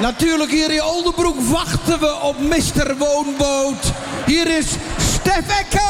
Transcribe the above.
Natuurlijk hier in Oldenbroek wachten we op Mr. Woonboot. Hier is Stef Ekke.